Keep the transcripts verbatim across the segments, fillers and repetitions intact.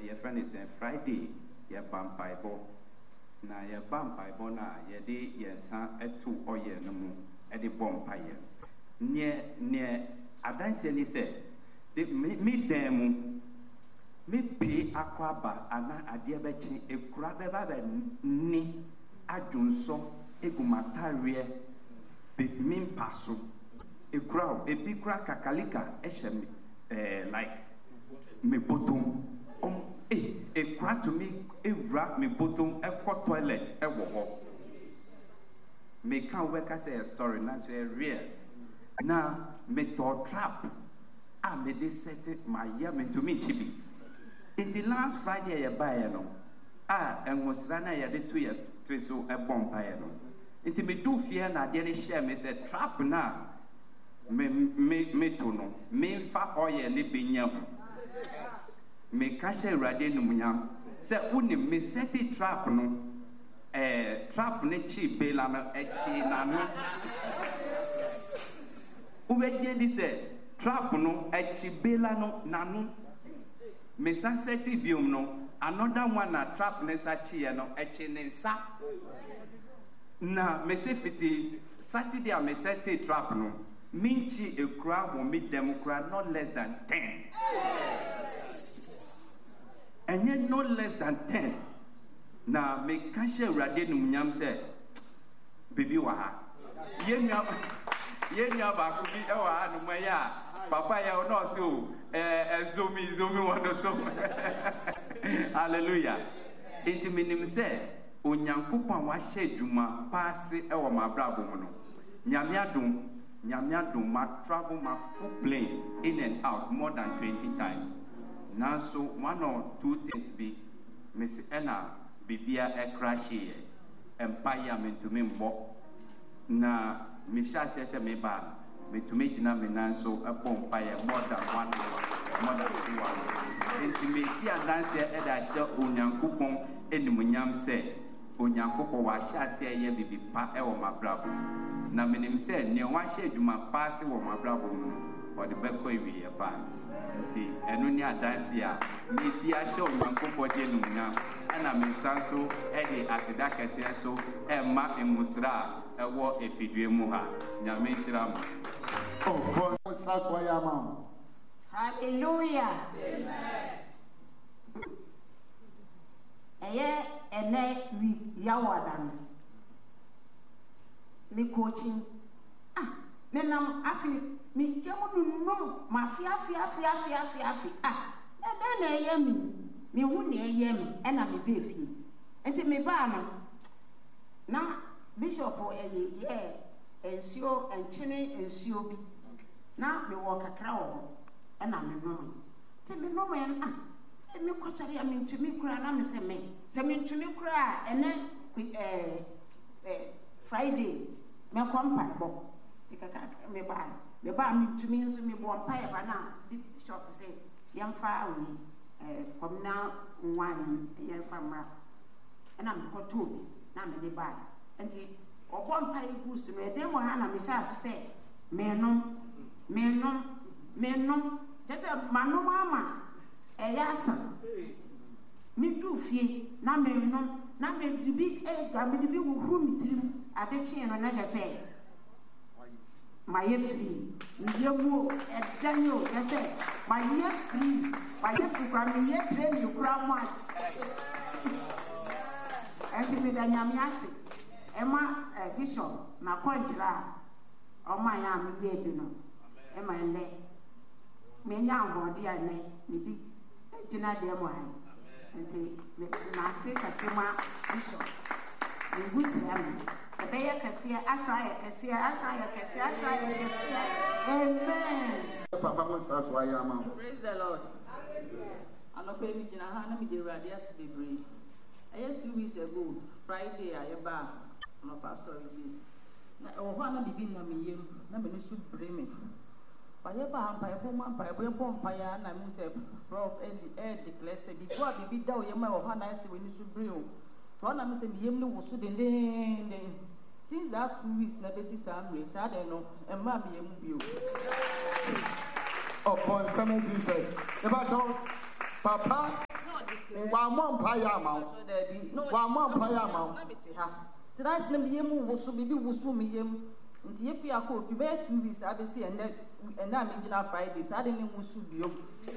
your friend is saying Friday, your vampire. Na your vampire na ye de ye san etu oye no mu e de vampire. Near near adanse ni say de me dem mu me pe akwaba ana ade be chi ekura be ba be ni adwonso egumatarie be min paso ekura ebi kura kakalika ehye me eh like me bottom um eh ekura to me ewura me bottom ekọ toilet ewo ho me can work as a story na so real na me to trap a me de set my year me to me chibi in the last Friday ya buy no ah enwosra na ya de to ya to so e bomba ya no nti me do fear na de ne share me say trap na me me me to no me fa oye ne benya ho me ka share rade no munyam say uni me set the trap no eh trap ne chi bela no e chi na no ubedie di say trap no e chi bela no na no me sanseti biom no another one na trap ne sa chi no e chi ne nsa na me se fiti Saturday a me set the trap no minchi ekura wo me dem kura not less than ten and yet no less than ten na me kashe rade no nyam say baby wa ha ye nya ye nya ba ku bi e wa ha no ya papa ya no so eh zomi zomi wono so hallelujah it minim say onyankopon wa hye dwuma paase e wo mabrabo mu no nyame adom nyame adom ma travel ma full plane in and out more than twenty times now so one or two things be miss ena bibia e crash here empire me to me mbo na me sha se me ba me to me jina me nan so e pon fire more than one more than two one intimate and dance e da sha onyankopon enimunyam se onyankopon wa sha se ye bibi pa e wo mabrabo na menim se ne wa sha adwuma pa se wo mabrabo no o de be ko ewi ye pa nti enu ni adanse a me di a sha onyankopon de enimunyam ana me sanso e de asida kese so e ma emusra e wo efidue mu ha nyame hira mo oh God sanso ya ma hallelujah amen eye ene wi yawadan mi coaching ah me nam afi mi jemu no mafia afia afia afia afia afia ah e be na eye mi mi hu na eye mi e na me be fi enti me ba no na bishop eye ye ensio enchine ensio bi na me wo kakra wo e na me no ti me no me ah me kwachari ya mintumi kura na me se me se mintumi kura ene eh eh Friday me kompa bo tikaka me ba me ba mintumi nso me bo mpa ya ba na bishop say yamfa awi eh komna nwan yamfa ma na me koto na me de ba enti obo mpa yi boost me de mo ha na me sha se me no me no me no just manu mama eyasa mi du fie na me no na me dibi e gba me dibi wuhuru mi tirim abechi no na jese maye free mi yemu e danyo jese maye free maye free kwa mi ye train you kra mo e mi da nyame ase e ma bishop na konjira o ma ya mi ye bi no e ma nle me nya ngodi ane mi di jina de mo han nti na se kasema bishop nguti ami ebe ya kasia asa ya kasia asa ya kasia asa ya kasia amen papa mo sa so ya ma praise the lord anoko emi jina ha na mi de radi as bebre aye two weeks ago Friday ayeba no pastor isi na o ho na bibi na mi yem na me su breme Paya ba paya bo man paya bo pom paya na mu se prof e e declare say before bibi da o yem ma o ha na se we ni su bre o to na me se mi yem ni wo su de den den since that two weeks na besi sa amre sa de no e ma mi yem bi o upon seven Jesus the battle papa no One month paya mount. One month paya mount. Tonight's name yemu was so maybe was so me yem. Until if you are called, you bear two weeks, I will see, and then and I'm making up Fridays. I didn't want to be.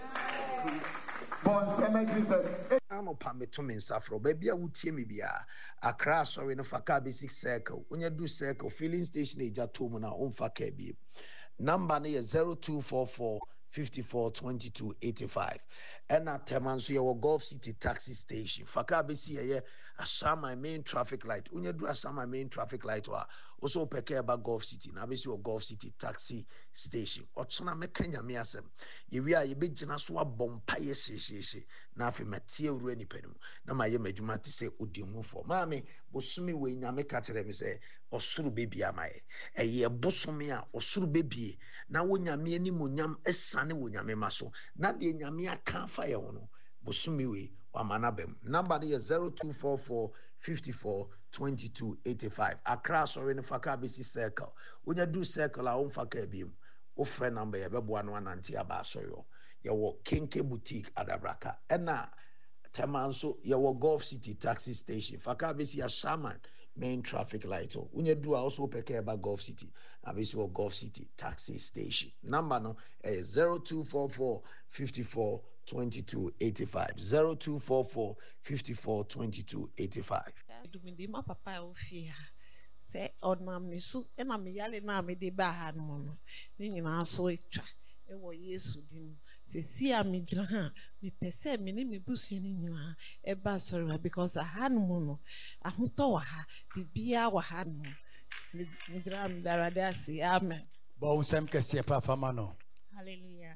Bon cemetery said. I'm a pametum in Safro, baby. I would see me be a crash or in a faka basic circle. When you do circle, filling station age at home na on faka be. Number near zero two four four fifty-four twenty-two eighty-five. And at Temanso, your Gulf City taxi station. Faka basi a I my main traffic light. When you do a my main traffic light, or also peke about Gulf City. Now, your Gulf City taxi station. Or China Mekanya Miasem. If we are a big Janaswa bompaye she. Now, if you material any penum. Now, my yemajumati say, would you move for mammy? Bosumi we nyame katere say, or suru baby am I? A ye bosumia or suru baby. Now, when yami any munyam es sunny when yame maso. Not the nyamia can't fire on. Bosumi we. Wamanabem. Number is zero two four four fifty-four twenty-two eighty-five. Accra sorry in Fakabisi circle. When you do circle our own Fakabim, o friend number ya bebu one anti abasoyo. Ya wo Kenke boutique adabraka. Ena Temanso ya wo Gulf City taxi station. Fakabisi ya shaman main traffic light. When you do also peke about Gulf City. Abisi wo Gulf City taxi station. Number no is zero two four four fifty-four twenty-two eighty-five. zero two four four fifty-four twenty-two eighty-five. Dumidi ma papa ofia se onam ni su e na me yale na me de ba ha no no ni nyina so etwa e wo Yesu dim se si a me gyina ha me pese me ni me busu ni nyina e ba sorry because ha no no ahoto wa ha bibia wa ha no me gyina me darade ase amen. Bon sem kese pa fama no. Hallelujah.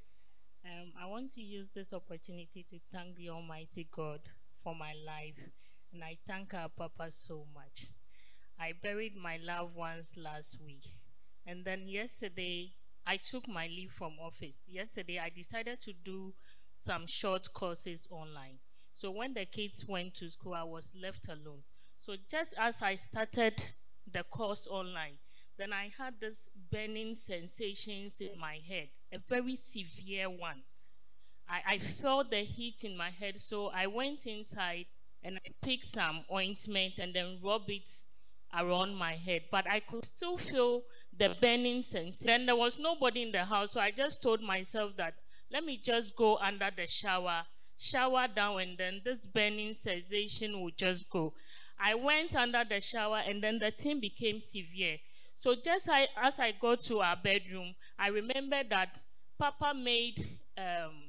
Um, I want to use this opportunity to thank the Almighty God for my life, and I thank our Papa so much. I buried my loved ones last week, and then yesterday I took my leave from office. Yesterday I decided to do some short courses online. So when the kids went to school, I was left alone. So just as I started the course online, then I had this burning sensations in my head, a very severe one. I, I felt the heat in my head, so I went inside and I picked some ointment and then rubbed it around my head. But I could still feel the burning sensation. Then there was nobody in the house, so I just told myself that let me just go under the shower, shower down, and then this burning sensation would just go. I went under the shower and then the thing became severe. So just I, as I got to our bedroom, I remember that Papa made, um,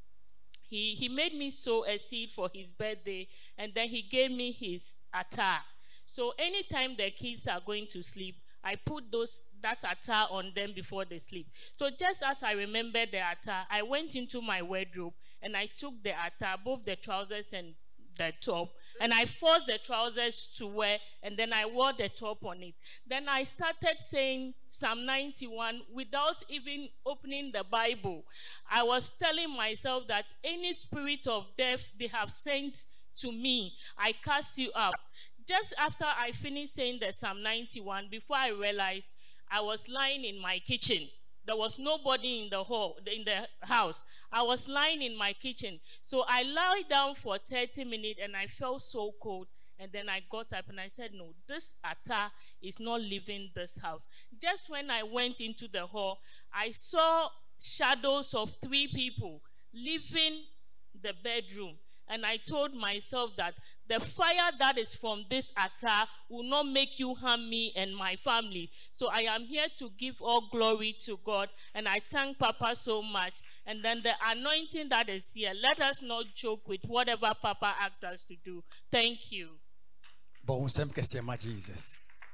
he, he made me sow a seed for his birthday, and then he gave me his attar. So anytime the kids are going to sleep, I put those that attar on them before they sleep. So just as I remember the attar, I went into my wardrobe and I took the attar, both the trousers and the top, and I forced the trousers to wear, and then I wore the top on it. Then I started saying Psalm ninety-one without even opening the Bible. I was telling myself that any spirit of death they have sent to me, I cast you out. Just after I finished saying the Psalm ninety-one, before I realized I was lying in my kitchen. There was nobody in the hall, in the house. I was lying in my kitchen. So I lay down for thirty minutes and I felt so cold. And then I got up and I said, no, this attar is not leaving this house. Just when I went into the hall, I saw shadows of three people leaving the bedroom. And I told myself that the fire that is from this attar will not make you harm me and my family. So I am here to give all glory to God. And I thank Papa so much. And then the anointing that is here, let us not joke with whatever Papa asks us to do. Thank you. Bon sem kese ma Jesus.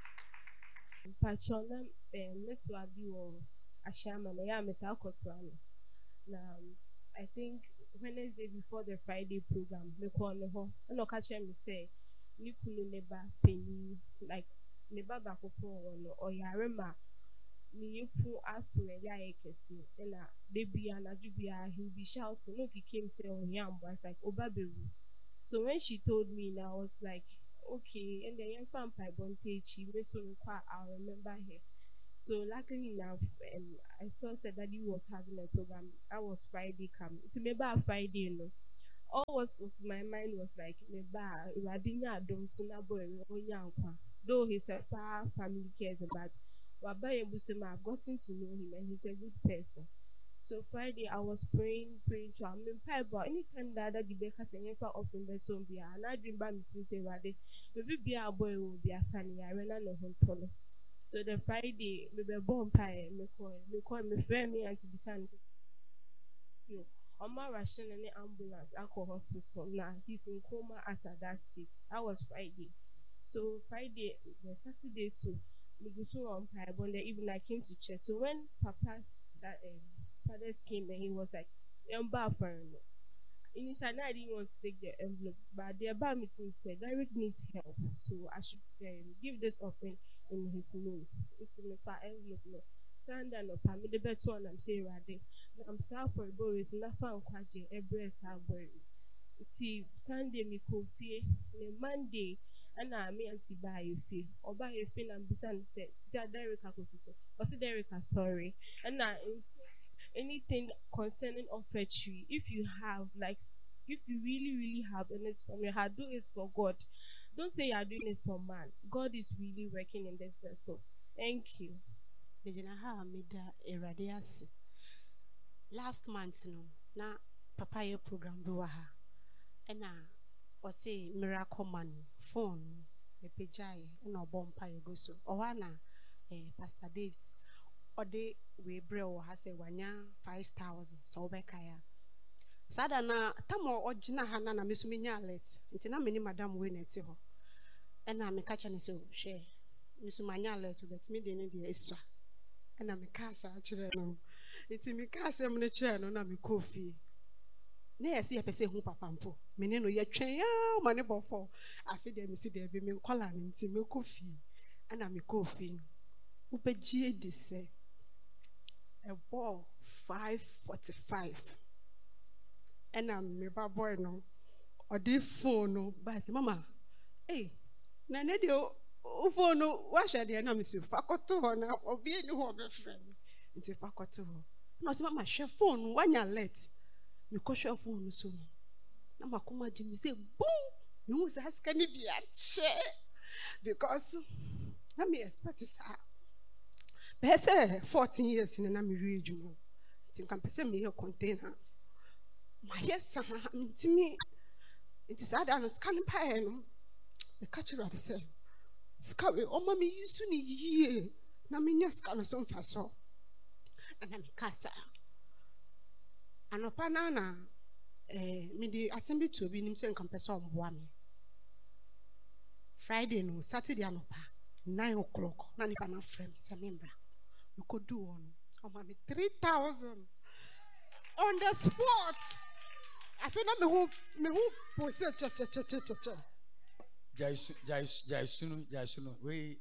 Patrona Miss Wabi or Ashama na meta koswana. Now I think Wednesday before the Friday program, me call me home. And no catch me say, Nikunu neba penny like neba bakofo or yarema. Ni pu asu ya ekesi. And a baby and a jubia, he'll be shouting. No, he came say on yam, but it's like Obaberu. So when she told me, now I was like, okay. And the young vampire Bontechi, I'll remember her. So luckily enough, um, I saw said that he was having a program. That was Friday coming. It's maybe a Friday, you know. all was with my mind was like me ba Radinya Dom Tuna boy Onyankwa. Though he's a far family cares about Wabaya Busema, I've gotten to know him and he's a good person. So Friday I was praying, praying to him. But anytime that the baker saying for open the zombie, and I dream by me to say Rade, maybe be a boy will be a sunny, I ran on Hontolo. So the Friday, we were born pie, me call, me call me friend me and to be sent. You, on my ration and the ambulance, I call hospital. Now he's in coma as at that state. That was Friday. So Friday, the Saturday too, we go to on pie, but the evening I came to church. So when Papa's that um, fathers came and he was like, I'm bad for him. Initially, I didn't want to take the envelope, but the about meeting said Derek needs help, so I should um, give this offering in his name. It's in the envelope. No. Sunday, no, Pammy, the best one I'm saying right there. I'm sorry for a boy, it's not found quite every Sunday. See, Sunday, me coffee, Monday, and I may anti buy a fee or buy a fee and be said, see, Derek, I was Derek, sorry, and I. Anything concerning offertory, if you have, like, if you really, really have, and it's from your heart, do it for God. Don't say you are doing it for man. God is really working in this vessel. Thank you. Last month, no, na papaya program buwaha, and na what's a miracle man phone, a pejai, and a bompa go so, or wana, eh, Pastor Dave's. Or they we bro has a wanya five thousand so bekaya. Sada na tamo ojina hana na misuminya let. Nti na meni madam we neti ho. E na me kacha ne se hwe. Misumanya let bet me de ne de eswa. E na me kasa akire no. Nti me kasa me ne kire no na me kofi. Na yesi epese hu papa mpo. Me ne no ye twen ya ma ne bofo. Afi de me si de be me nkola ne nti me kofi. E na me kofi. Ubeji de se a ball five forty five. And I'm my boy no or the phone no but mama hey na ne de o phone no wa hwe de na msi fakoto ho na obi eni ho be friend nti fakoto ho no se mama hwe phone wa nya let me ko hwe phone so no na makoma jimi say boom me hu sa ska ni bia che because na me expect sa Pese fourteen years in an Amiri Jumo. Think I'm pese me a container. My yes, to me, it is either on a scanning pie. The catcher at the same. Scawy, oh, mammy, you soon ye. Naminia scan some faso. And I'm a casa. And a panana, eh, midi assembly to be himself compass on Wami. Friday, no, Saturday, anopa, nine o'clock, none of our friends, a member. You could do on, oh, mommy, three thousand on the spot. I feel I'm who, me who, was a cha cha cha cha cha cha. Jaisu, Jaisu, Jaisunu, Jaisunu, we.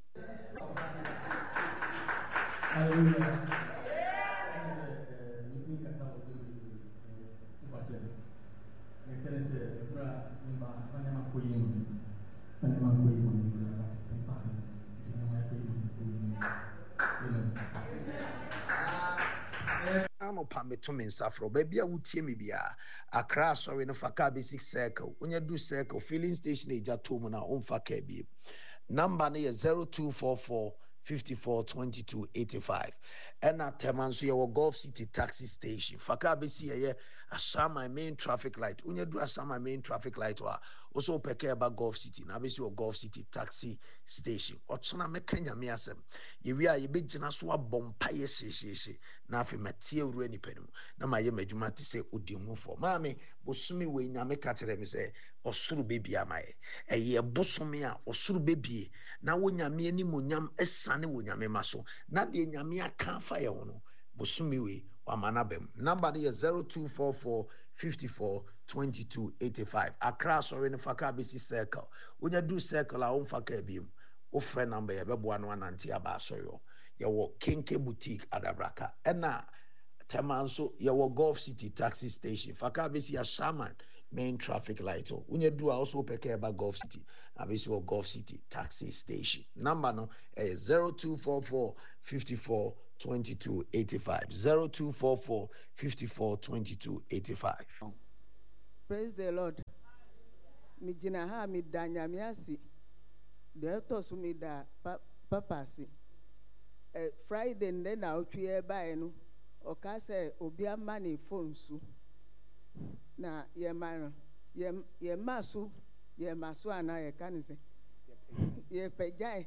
I'm pambe to me safro baby a wutie me bia akra sorry no faka basic circle unya do circle filling station eja to mu na onfa ka bi number na zero two four four five four two two eight five and at Temanso your Gulf City taxi station faka basi ye asama main traffic light unya do asama main traffic light wa also peke about Gulf City na basi your Gulf City taxi station ochona mekanya me asem ye wi a ye begina so abompa ye hyehyehye na afi matie wuru ani panu na maye madwuma te se odimu fo maame bosumi we nyame ka kire me se osuru bebi amaye eye bosumi a osuru bebi na wo nyame ani monyam esane wo nyame maso na de nyame aka fa ye ho no bosumi we wa manabem number is zero two four four five four two two eight five akra sorry no faka bisi circle wonya do circle a on faka biem o friend number ye bebo anu ananti aba sorry yawo Kenke boutique adabraka ena Temanso yawo Gulf City taxi station faka bisi ya shaman main traffic light o unye do also peke eba Gulf City abisi wo Gulf City taxi station number no is zero two four four five four two two eight five zero two four four five four two two eight five. Praise the Lord. Mi jina ha mi da nyame ase. De to so mi da papa ase. Eh Friday nde na otwe e bae no. O ka se obi ama ne phone su. Na ye ma ye ye maso ye maso ana ye kan se. Ye pejai.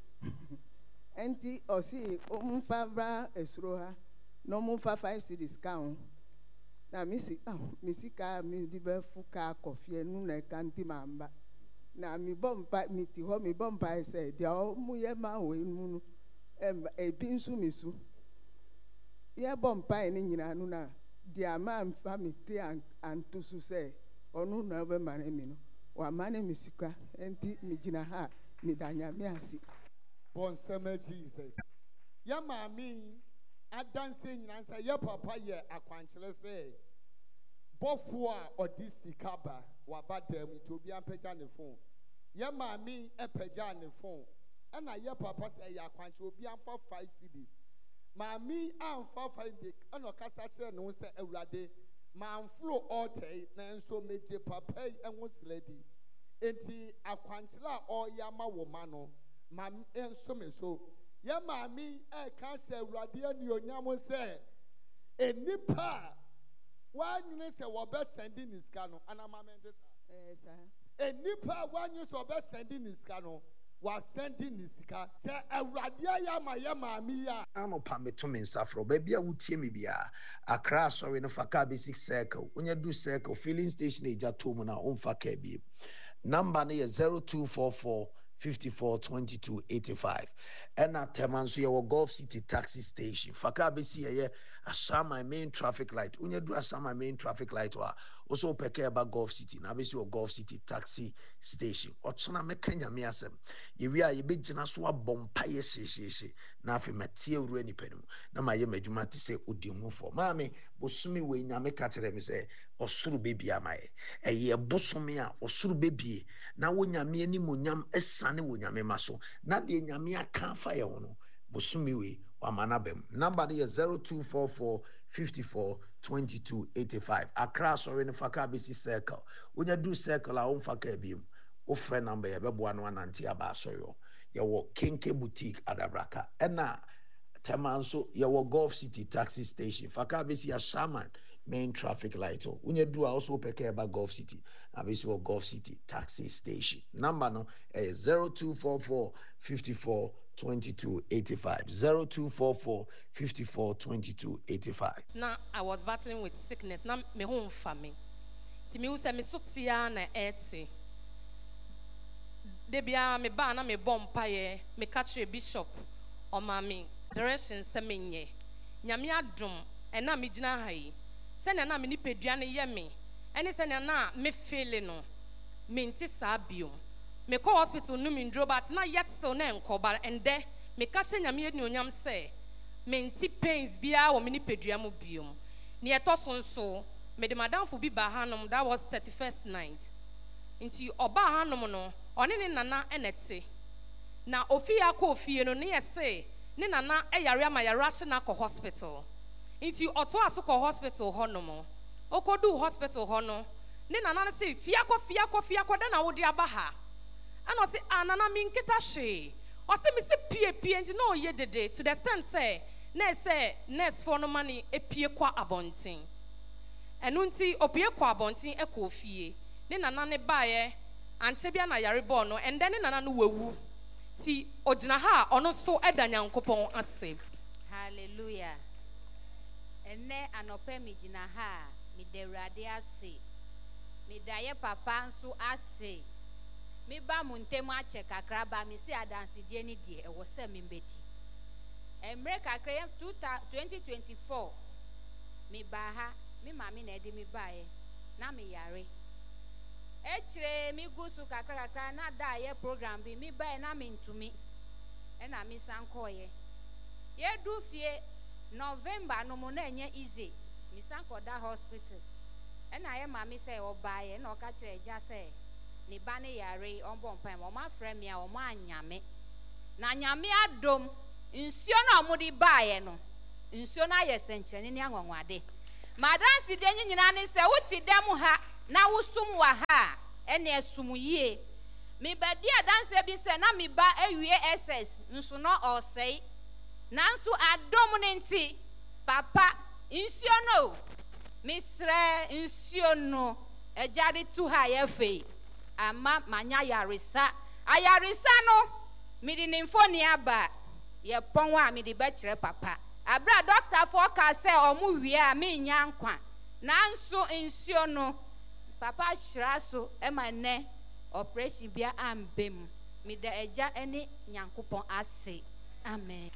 Enti osi umfa bra esro ha. No mumfa five cedis count. Na misi ah misi ka mi di be fuka coffee nu na kanti mamba. Na mi bompa mi ti ho mi bompa se dia o mu ye ma we nu nu em e bi nsu misu. Ye bompa ni nyina nu na dia ma mfa mi ti antusu se onu na be mane mi no. Wa mane misika enti mi gina ha mi danya mi asi. Bon sema Jesus. Ya mami adanse nyansa ye papa ye akwankyere se bofo a odi sikaba wabadam to obi ampagya ne phone ye mami epagya ne phone na ye papa se ye akwankyere obi amfa five cedis mami amfa five de na kasa kire no se awurade manflo altai na enso meje papa enwo sledi enti akwankyere a oyama wo ma no mami enso me so ye mami e ka se awurade ani onyam se enipa wanyu se wo be sending iska no anamamente eh sa enipa wanyu se wo be sending iska no wa sending iska se awurade ya ma ye mami ya ano pa meto me nsafro ba bia wutie me bia Accra sorry no faka basic circle unya du circle filling station eja to mu na onfa ka bi number na ye zero two four four fifty-four twenty-two eighty-five and at Temanso your Gulf City taxi station faka besi ye Ashama main traffic light unya do Ashama main traffic light wa also peke about Gulf City na besi your Gulf City taxi station ochana meka nyame asem ye wi a ye begina so abompa ye hyehyehe na afi matie wuru ani panu na ma ye madwuma te se odimu fo maame bosumi we nyame ka kire me se osuru bebi amaye eye bosumi a osuru bebi na wo nyame ani monyam esane wo nyame maso na de nyame aka fa ye ho no bosumi we wa manabem number is zero two four four fifty-four twenty-two eighty-five Accra sorry no faka bisi circle unya do circle a on faka biem o friend number ye bebo anu ananti aba sorry ye wo Kenke boutique adabraka ena Temanso ye wo Gulf City taxi station faka bisi a shaman main traffic light o unya do also peke ba Gulf City abisi wo Gulf City taxi station number no is zero two four four fifty-four twenty-two eighty-five zero two four four fifty-four twenty-two eighty-five. Now I was battling with sickness. Now me home family. Ti me use me sotia na eti. Debia me ba na me bompaye me catch a bishop o mami direction se menye. Nyame adom e na me gina ha yi. Se na na me ni pedua ne ye me. Ene se na na me feel no. Me nti sa biom. Me call hospital no me ndro but na yet still na enkoba and there me ka hye nyame eni onyam se me nti pains bia wo me ni pedua mo biom ne eto sonso me de madam fo bi ba hanom that was thirty-first night nti oba hanom no one ne nana enete na ofi akọ ofie no ne yese ne nana eyare ama yare ahye na akọ hospital nti oto aso kọ hospital honom okodu hospital hono ne nana ne se fiakọ fiakọ fiakọ da na wo de aba ha and I say, Anana min ketashe. I say, Miss P A P and no ye dede to the extent say, ne say, nes for no money a pie qua abonting. And unti opie qua abonting e coffee. Then anane baye, and Chebiana Yaribono, and then ananu wu. Ti ojinaha ono so edanyan coupon as save. Hallelujah. And ne anope mi jinaha, mi de radia se. Mi daye papa so ase. Me ba muntemu ache kakra ba me si adansi die ni die e wo se me mbedi emre kakra twenty twenty-four me ba ha me mami na edi me bae na me yare e kire me gusu kakra kakra na da ye program bi me bae na me ntumi e na me san koye ye du fie November no mo na enye easy me san ko da hospital e na ye mami se o bae na o ka kire ja se ni bane yare on bon pam o ma frɛ me a o ma anyame na anyame adom nsuo na omudi baaye no nsuo na aye senkyene ni anwanwade madansi de nyina ne sɛ wuti dem ha na wosum wa ha ene esum yie me bedi adanse bi se na me ba awie ss nso no osei nanso adom ne nti papa insio no misre insio no ejari tu ha ye fe ama manya yarisa ayarisa no me di nimfoni aba ye pon wa me di ba kire papa abra doctor for ka se omu wie a me nya nkwa nanso insio no papa hyira so e ma ne operation bia ambem me da eja ene nyankopon ase amen.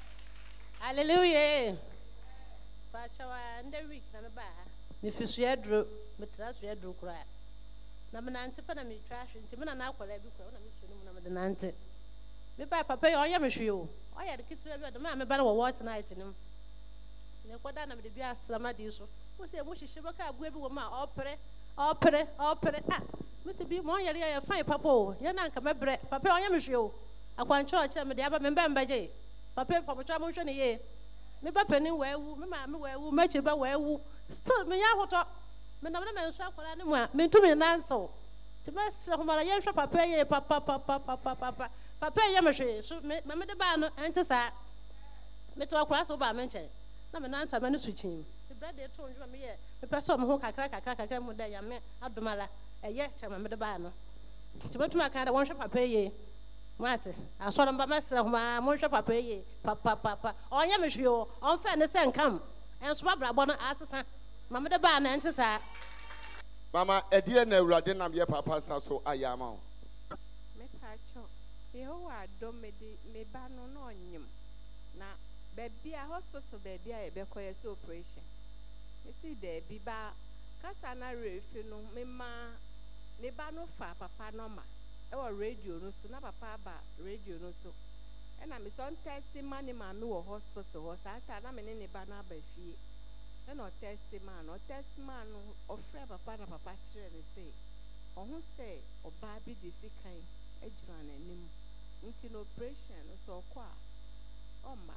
Hallelujah. Pachawa nda week na me ba me fisu edro me trasu edro kura na me nante pa na me trash nti me na na akwala bi kura na me tunu mu na me de nante me ba papa yo onya me hwe o oya de kitu bi de me me ba na wo watch night nim ne koda na me de bi aslama di so mo se mo hihye baka abu bi wo ma opre opre opre ah me se bi mo onya re ya fine papa o ye na nka me bre papa onya me hwe o akwancho o kire me de aba me mba mba je papa papa twa mo hwe ne ye me ba pani wewu me ma me wewu ma chi ba wewu still me ya hoto me na me me nso akwara ne mu a me ntumi nanso ti me sre ho mara ye hwe papa ye papa papa papa papa papa ye me hwe so me me de ba no ente sa me to akwara so ba me nche na me nansa me no suchin me brother to njo me ye me pese me ho kakra kakra kakra mu da ya me adomala eye che me de ba no ti me tuma kan da won hwe papa ye Mate, I saw them by myself, my Mosha Papa, Papa, Papa, or Yamishio, on fairness and come, and swab Rabona Assassin, Mamma the Ban and Sasa. Mama, a dear never didn't have your papa, so I am. Me pacho, the whole don't me me ban on him. Now, baby, a hospital baby, I be call a operation. You see, there be ba, Cassana Rave, you know, me ma, me ban fa papa no ma. Our radio no so na papa ba radio no so e na me son testimony man no hospital was ata na me ne ba na ba fie e no testimony no testimony no ofre papa na papa kire ne say ohun say oba bi de sikan adwura na nim nti no operation no so kwa o ma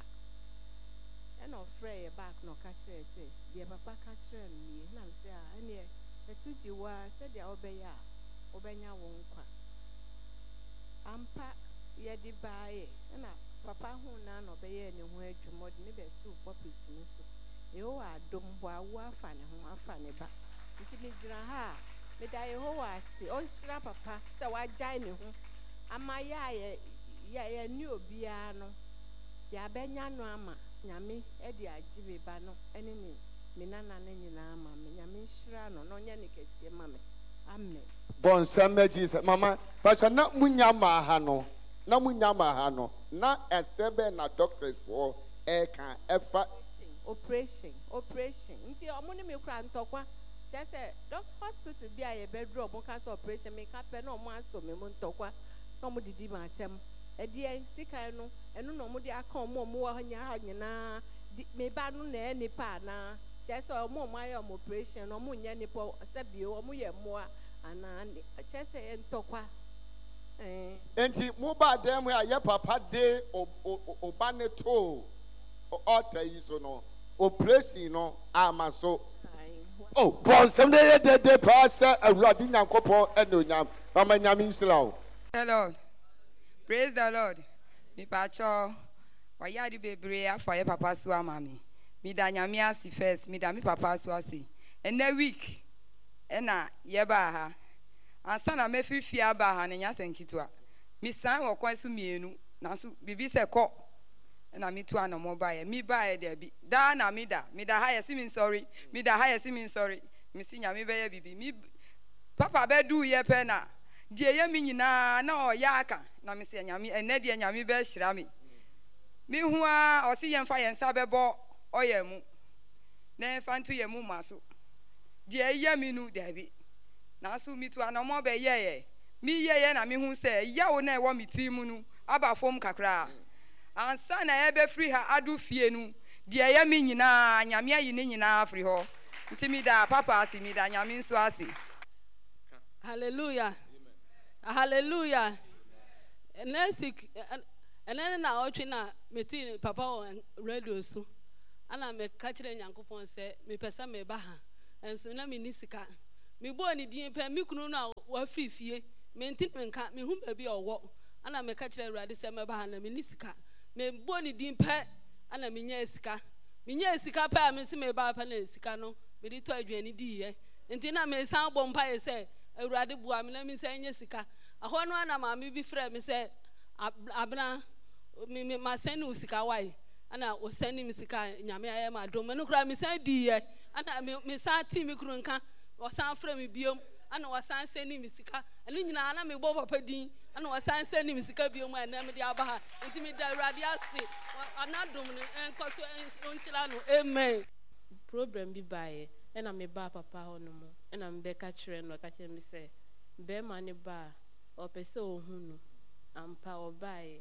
e no ofre e back no ka kire say de papa ka kire ni na me say ah ene e tu di wa say de obeya obenya wo nkwa ampa ye di bae na papa hu na no be ye ne ho adwumo de ne be tu popit ni so e ho adom bo awu afa ne ho afa ne ba nti me gira ha me da ye ho ase o hira papa se wa jai ne ho ama ya ye ya ye ni obia no ya benya no ama nyame e di agibe ba no ene ni me nana ne nyina ama me nyame hira no no nya ne kese ma me amen. Bon summer Jesus, Mama, but na munyama hano, na munyama hano, na esebe na doctors for air can ever operation, operation. Nti omuni me kura ntokwa. Just say doc hospital bi a ye bedroom mo can operation me ka pe na omo aso me mo ntokwa. Na omo didi ma atem. E die sikan no, eno na omo di aka omo omo wa nya ha nyina me ba no na eni pa na. Just say omo omo aye omo operation, omo nya ni po se bi omo ye moa. Ana chese entokwa eh enti mo ba dem a ye papa de obane to ota yi so no operation no amaso oh bon sem de de de pa se awurade nyankopon enonyam mama nyame nsirawo. The Lord, praise the Lord. Mi pacho wa yadi bebre afa ye papa so amami mi da nyame asi first mi da mi papa so asi and that week ena yeba ha ansa na mefifie aba ha ne nya senkitwa mi san wo kwan so mienu na so bibi se ko na mi tu anomo ba ye mi ba ye de bi da na mi da mi da ha ye si mi sorry mi da ha ye si mi sorry mi si nya mi be ye bibi mi papa be du ye pe na die ye mi nyina na o ya aka na mi se nya mi ene de nya mi be hira mi mi hu a o si ye mfa ye nsa be bo oye mu na mfa ntu ye mu maso die ye mi nu da bi na so mi tu anomo be ye ye mi ye ye na mi hu se ya wo na e wo mi ti mu nu aba fom kakra ansa na ebe free ha adu fie nu de ye mi nyina nyame ayi ni nyina free ho nti mi da papa asi mi da nyame nso asi. Hallelujah. Amen. Hallelujah. Next week and then na otwe na meti papa on radio so ana me ka kire nyankopon se me pesa me ba ha enso na me ni sika me bo ni din pe me kunu no wa free fie me nti me nka me hu ba bi owo ana me ka kire Awurade se me ba ha na me ni sika me bo ni din pe ana me nya sika me nya sika pa me se me ba pa na sika no me di to adwani di ye nti na me san bo mpa ye se Awurade bua me na me san nya sika aho no ana ma me bi frɛ me se abna me me ma san ni sika wai ana o san ni sika nyame aye ma do me no kura me san di ye ana me me san ti me kuru nka o san frɛ me biom ana o san san ni sika ani nyina ana me bo papa din ana o san san ni sika biom ana me di aba ha nti me da Awurade ase ana dom ne enko so onhyira no amen. Problem bi bae ena me ba papa ho no mo ena me be ka kire no ka kire me se be ma ne ba o pese ohun no ampa o bae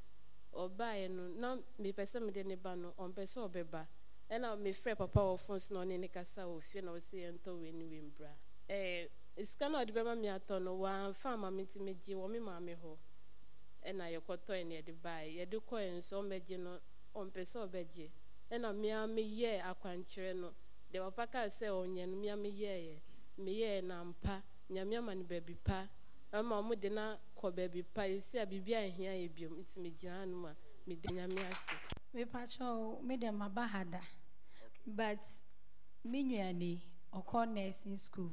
o bae no na me pese me de ne ba no on pese obeba ena me frɛ papa o phone no ne ne kasa o fie na o se ento we ni we mbra eh iska na odi be ma me ato no wa fa ma me ti meji wo me ma me ho ena ye kwoto ene de bae ye de ko enso meji no on pese obeji ena me a me ye akwankyere no de papa ka se onye no me a me ye me ye na mpa nyame ama ne baby pa ama mo de na ko baby pa isi a bibia ehia ye biom iti me gina no ma me de nyame ase me pacho me de mabahada but me nuane okọ nursing school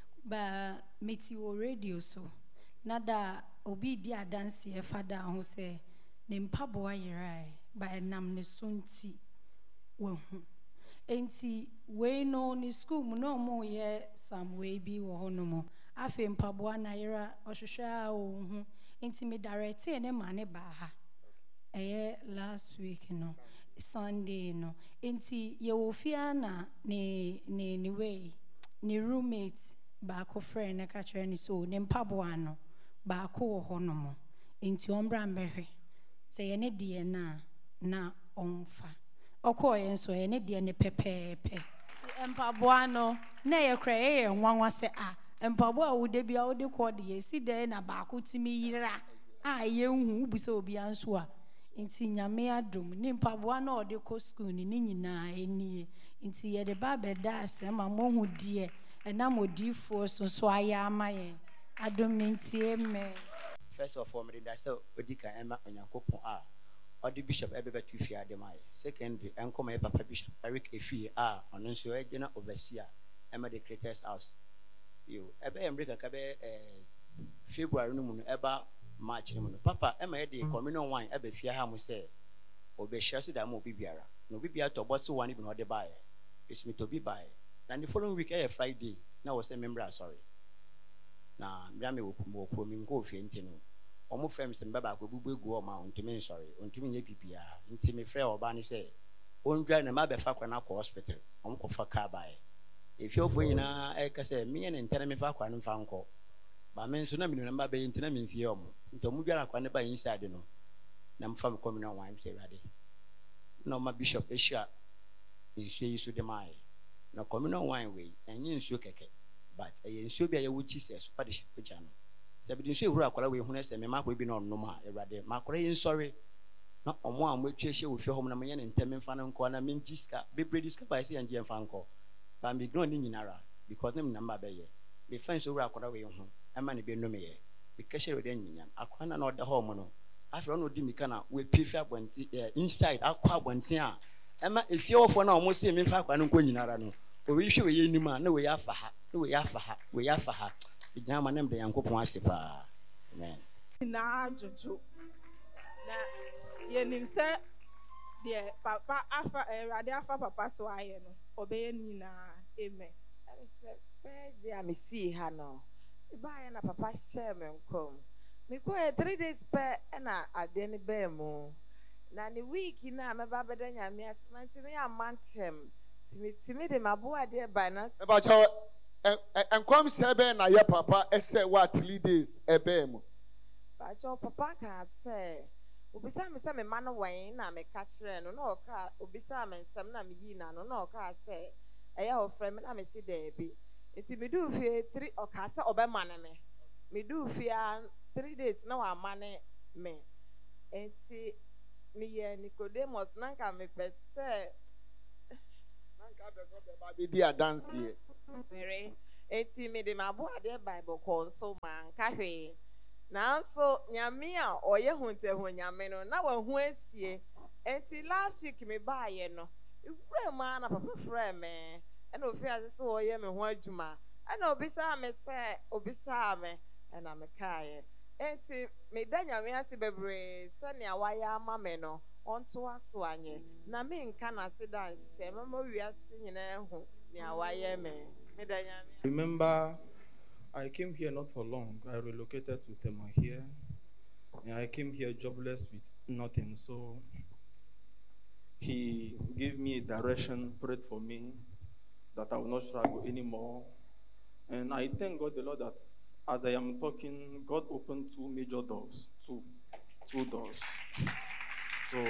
ba meti wo radio so nada obi di adanse e fada ho se ne mpabo ayerai ba nam ne sunti wo hu enti we no ni school mu no mo ye some way bi wo hono mo afi mpabo anayera ohwehwe a wo hu enti me direct ne ma ne ba ha eye last week no Sunday no enti ye wo fia na ne ne ni way ni roommate ba ko friend na ka kire ni so ne mpabo ano ba ko wo hono mo enti ombra mbehwe se ye ne die na na onfa okoye nso ye ne de ne pepepe empaboa no na ye kra ye nwanwa se a empaboa wo de bia wo de ko de ye si de na ba ko timi yira a ye hu bu se obi anso a nti nyame adom ni empaboa na o de ko school ni nyina enie nti ye de ba be da ase ma mo hu die na modifo so so aya amaye adom nti eme. First of all, me da se odika ema onyankopon a odi bishop ebebe tu fi ademai secondary enko my papa bishop Eric Efi a ono nso ejena overseer ema the creators house yo ebe embreka ka be eh February no mu no eba March no mu no papa ema ye the communion wine ebe fi ha mu se obe share so da mo bibiara no bibia to bottle one even ode buy it's me to be buy na the following week eh Friday na wo say member sorry na mbia me wo ko mi nko fi ntino omo frem se mbaba ko bubu egu o ma ontimi nsori ontimi nye bibia ntimi frɛ oba ne se ondwa na ma be fa kwa na ko hospital omo ko fa ka bae efi ofo nyina e ka se me ne ntene me fa kwa ne fa nko ba me nso na me no mba be ntina me nfie omo ntomu dwa na kwa ne ba inside no na mfa me communion wine se rade no ma bishop ehia nsuo yi so de mai na communion wine we enye nsuo keke but e nsuo bia ye wo Jesus kwa de hyepa no sabidi nso ehuru akwara we hu na se me makọ bi na onno ma Awurade makọrọ yin sorry na omo a mo atwehye wo fi hom na menye ne ntem mfa no nko na men jiska bebre diska ba se yanje mfa nko ba me gno ni nyinara because nem namba be ye me fan so ehuru akwara we hu ama ne be no me ye be kashe we de nyinyam akwa na na oda hom no afro no di mika na we pifi abonti inside akwa abonti a ama efie wofo na omo se me mfa akwa no nko nyinara no o we hwe we ye nim a na we ya fa ha na we ya fa ha we ya fa ha ina manem de yankopon ase pa amen na ajojo na yenim se de papa afa Awurade afa papa so aye no obeye ni na amen ase pe de amisi ha no iba na papa share me nkom me ko three days pe na ade ne be mu na ni week na me ba beda nyame asmanti me amantem timi timi de mabo ade by na e ba chawo enkom sebe na ye papa ese what three days ebe mu ba chawo papa ka say obisa me say me ma no wen na me ka kire no na oka obisa me nsam na me yi na no na oka say eya ho frɛ me na me si there bi enti me do fie three oka say obema na me me do fie three days na wa ma ne me enti me ye Nicodemus na ka me pese nanka be so be ba be dia dance here mere enti me de maboade Bible call so man ka hwe nanso nyame a oye hunte ho nyame no na wa hu asie enti last week me baaye no iwura ma na papa frɛ me ɛna ofi ase so oye me ho adwuma ɛna obisa me sɛ obisa me ɛna me kae enti me da nyame ase bebre sɛ nea waya ama me no onto aso anye na me nka na se da nhyɛ mama wiase nyina ho nea waya me me da nyame. Remember, I came here not for long. I relocated to Tema here. And I came here jobless with nothing. So he gave me a direction, prayed for me, that I will not struggle anymore. And I thank God the Lord that as I am talking, God opened two major doors. Two. Two doors. So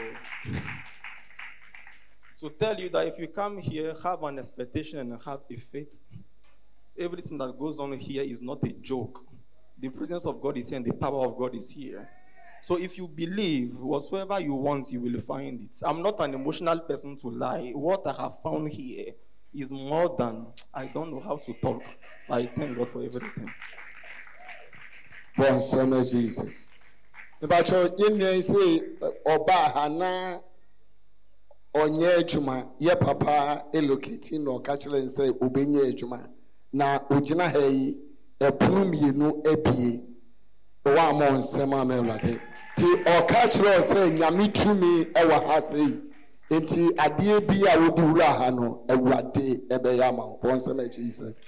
to tell you that if you come here, have an expectation and have a faith, everything that goes on here is not a joke. The presence of God is here and the power of God is here. So if you believe, whatsoever you want, you will find it. I'm not an emotional person to lie. What I have found here is more than, I don't know how to talk. I thank God for everything. One son Jesus. But you say, Oba Hana onye juma, ye papa elocating or catch and say, Obenye juma. Na ojina hei epunu mienu ebie owa mo nsema me wlade ti o catch law say nyame tumi ewa ha sei enti ade bi a wodi wura ha no ewlade ebe ya ma won nsema Jesus.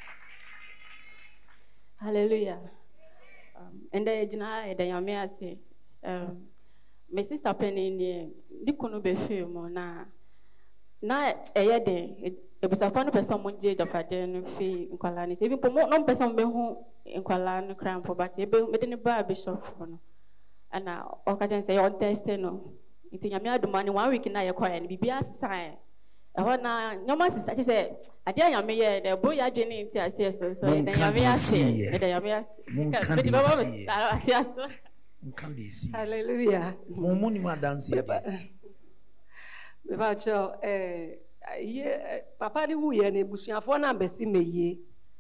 Hallelujah. Um and the jina e da nyame ase um my sister penny ni dikono be film na na eye den ebusafa no person mo je dofade no fi nkwala ni se bi po no person be hu nkwala no cramp but e be me de ne ba bishop no ana o ka den say on test no nti nyame aduma ni one week na ye kwaya ni bibia sign e ho na nyoma sisa ti say ade nyame ye de bo ya de ni nti ase so so e de nyame ase e de nyame ase me de baba me ase ase nkan de si. Hallelujah. Mo mo ni ma dance e me ba cho eh ye papa ni hu ye na ebusuafo na mbesi meye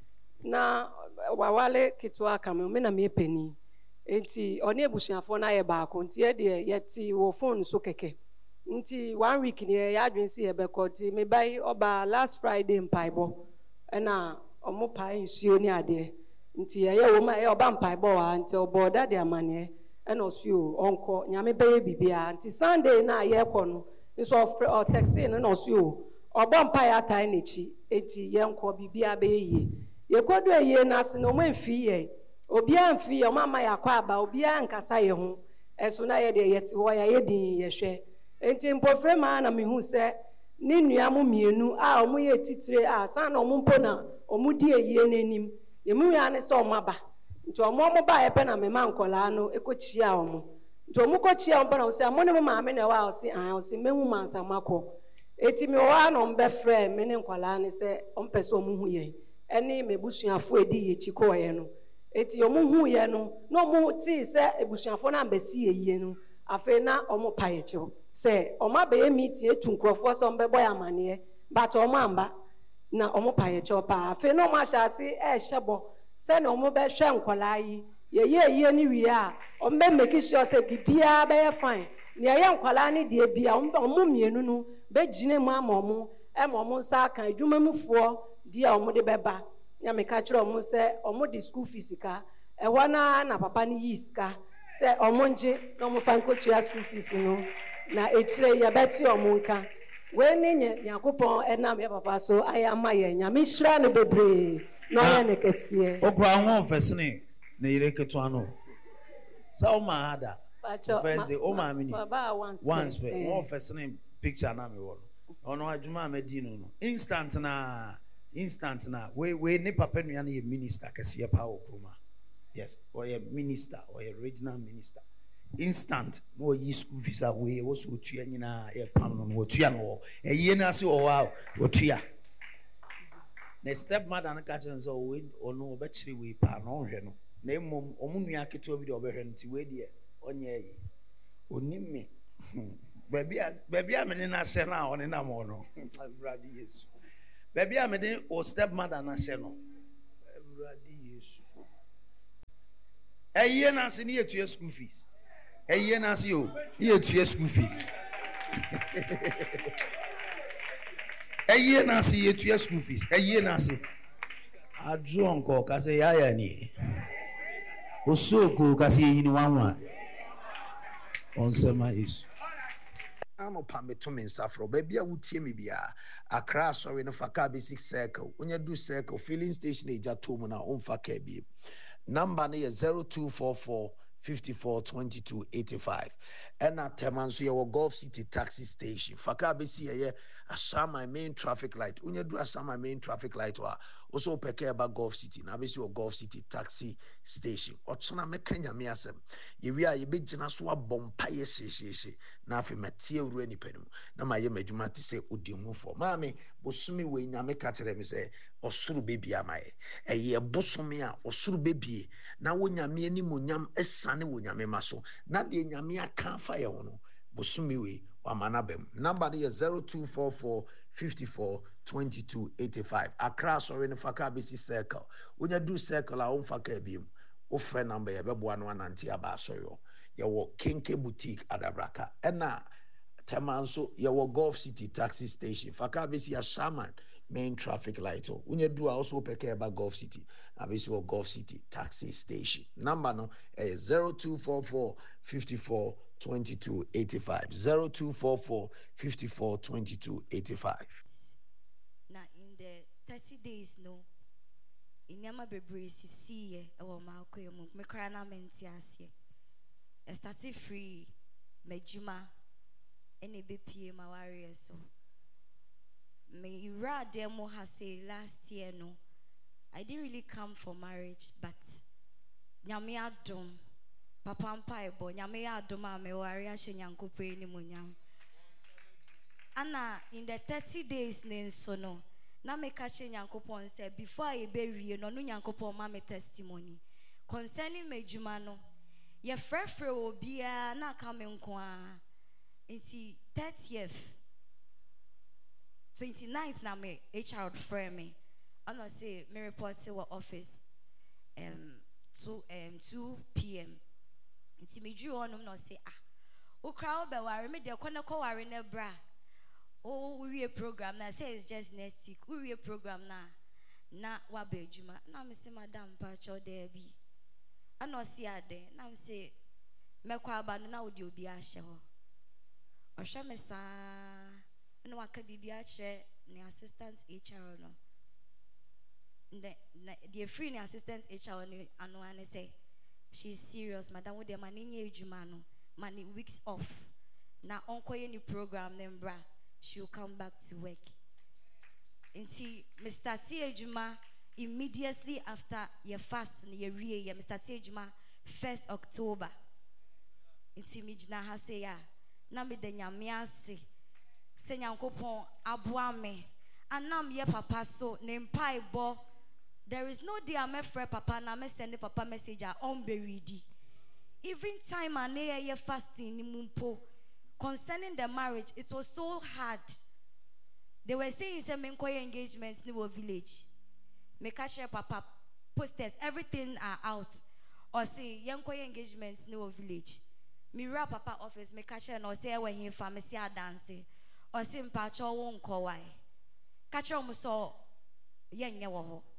na wawale kitwa kama me na me peni enti oni ebusuafo na ye baako nti ye de ye ti wo phone so keke nti one week ni ye adwen si ye beko ti me bai oba last Friday mpaibo na omo pai nsuo ni ade nti ye ye wo ma ye oba mpaibo wa nti obo da de amane na osuo onko nyame beye bibia nti Sunday na ye kono nso o taxi no na osuo ọgbọ mpa ya tai n'echi eti ye nkọ bibia be ye ye kodu eye na ase no mfie ye obia mfie ye mama ya kwa aba obia nkasa ye ho eso na ye de ye ti ho ya ye din ye hwe enti mpofre ma na mehu se ni nua mo mienu a omo ye titire a san na omo mpo na omo di eye n'anim ye mu ya ne se omo aba nti omo omo ba ye pe na me ma nkola no ekochia omo nti omo kochia omo na o se amone mo ma me na wa o se an o se mehu mansa makọ eti mi wa no mbe frɛ me ne nkwala ne sɛ ɔmpɛ sɛ ɔmo hu yɛn ɛne mebusuafo edi yɛ chiko yɛ no eti ɔmo hu yɛ no na ɔmo ti sɛ ebusuafo na mbɛsi yɛ no afei na ɔmo pa yɛ kyɛw sɛ ɔmo abɛyɛ meeting etu nkurɔfoɔ sɛ ɔmo bɛbɔ yɛ amaneɛ but ɔmo amba na ɔmo pa yɛ kyɛw paa afei na ɔmo ahyɛ ase ɛɛhyɛ bɔ sɛ na ɔmo bɛhwɛ nkwala yi yɛyɛ yie ne wie a ɔmo bɛ make sure sɛ bibiara bɛyɛ fine nea yɛ nkwala ne deɛ bia ɔmo mmienu no bɛgyina mu ama ɔmo ɛma ɔmo nsa aka adwumamufoɔ di a ɔmo de bɛba na meka kyerɛ ɔmo sɛ ɔmo de school fees sika ɛhɔ na na papa no yi sika sɛ ɔmo ngye na ɔmo fa nkɔtua school fees no na ekyire yɛbɛte ɔmo nka wei ne nyɛ Nyankopɔn ɛnam yɛ papa so ayɛ ama yɛ nyame hyira no bebree na ɔyɛ ne kɛseɛ okura ho mfɛsene ne yere ketewa no sɛ ɔma ada first day ɔma amini once pe wɔn fɛsene picture na me wo ono adwuma amadi no no instant na instant na we we ne papa nua na ye minister kase pa okroma yes or ye minister or ye regional minister instant no yi school fees a we wo so otua nyina ye pam no wo tua no e ye na se o wa wo tua na step mother na ka chen so we ono obekire we pa no hwe no na emom omu nua ketewa bi de obehwe nti we de onye yi onime baby baby amene na se na one na mo no brother Jesus baby amene o step mother na se no A year Nancy near to your school fees. A year Nancy, you near to your school fees. A year Nancy, to your school fees. A year Nancy. I drunk or Casay Ayani. Osoko Casay in one one. On summer is. I'm a pametum in Safro, baby. I would see me be a crash or in a Faka basic circle. When you do circle, filling station age at Tomuna on Faka be. Number near zero two four four fifty-four twenty-two eighty-five. And at Temanso, your Gulf City taxi station. Fakabe see a I saw my main traffic light. When you do I saw my main traffic light, also peke about Gulf City. Now, be your Gulf City taxi station. Or China Mekanya Miasem. You are a big Janaswa bompire she. Now, if you material any penum. Now, my Yamajumati say, would you move for mammy? Bosumi way Yame catcher me say, or suru baby am I? A year bosumia or suru baby. Now, when Yami any munyam, a sunny wunyame maso. Not the Yamia can't fire on. Bosumi way. Wamanabem. Number is zero two four four fifty-four twenty-two eighty-five. Accra sorry in Fakabisi circle. When you do circle, I won't fakabim. O friend number ya bebu one one anti abasoyo. Ya wo Kenke boutique adabraka. Ena temanso ya wo Gulf City taxi station. Fakabisi ya shaman main traffic light. When you do also peke about Gulf City. Abisi wo Gulf City taxi station. Number no is zero two four four fifty-four twenty-two eighty-five. zero two four four fifty-four twenty-two eighty-five. Now in the thirty days no in Yama Bebre see or Malco Mekrana Mentiasia. I started free Mejuma any B P M warriors so me ra demo has say last year no I didn't really come for marriage but Nyamia dom Papa Mpaibo, Nyamea Doma, me warrior Shenyankupe ni munyam. Anna, in the thirty days, nen sono, na me catch Yankupon said, before I bury no Yankupon mammy testimony. Concerning me Jumano, ye frefre will be a na coming qua. Inti thirtieth, twenty-ninth, na me H R frame me. I not say me report to our office um two um two P M. Nti me drew on no say ah o crowd be worry me de kona ko worry na bra o we a program na say it's just next week we a program na na wa be adwuma na me say madam pa cho there bi ana si ade na me say me kwa aba no na wo de obi a hye ho o hwe me sa na wa ka bibia hye ne assistant H R no the the free ne assistant H R no anu ane say she's serious, madam. With the money, jumano, money weeks off. Now, uncle any program, then bra, she'll come back to work. Until Mister Juma immediately after your fast, your real, Mister Juma first October. Until Mijna Haseya, Nami de Nyamiasi, Senyankopon Abuame, and Nam ye papa so name Pai Bo. There is no day I'm afraid papa na me send papa message on beridi. Even time I near fasting in mumpo concerning the marriage, it was so hard. They were saying some enquiry engagements in our village. Me catch papa posters, everything are out. Or say enquiry engagements in our village. Me rap papa office, me catch and or say when he pharmacy are dancing. Or say mpacho won't call why. Catch almost saw yen yawo.